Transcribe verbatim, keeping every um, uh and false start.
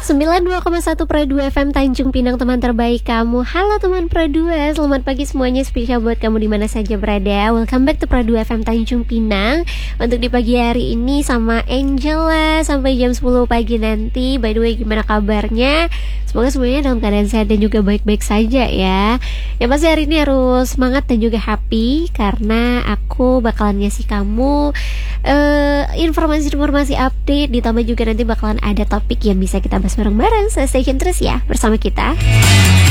sembilan puluh dua koma satu Pro dua F M Tanjung Pinang, teman terbaik kamu. Halo teman Pro dua, selamat pagi semuanya, spesial buat kamu di mana saja berada. Welcome back to Pro dua F M Tanjung Pinang. Untuk di pagi hari ini sama Angela sampai jam sepuluh pagi nanti. By the way, gimana kabarnya? Semoga semuanya dalam keadaan sehat dan juga baik-baik saja ya. Yang pasti hari ini harus semangat dan juga happy, karena aku bakalan ngasih kamu uh, informasi-informasi update. Ditambah juga nanti bakalan ada topik yang bisa kita bahas bareng-bareng. So stay tune terus ya bersama kita.